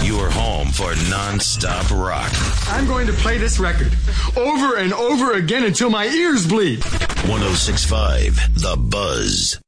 Your home for non-stop rock. I'm going to play this record over and over again until my ears bleed. 106.5 The Buzz.